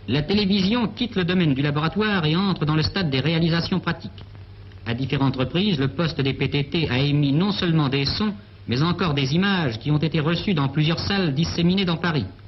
La télévision quitte le domaine du laboratoire et entre dans le stade des réalisations pratiques. À différentes reprises, le poste des PTT a émis non seulement des sons, mais encore des images qui ont été reçues dans plusieurs salles disséminées dans Paris.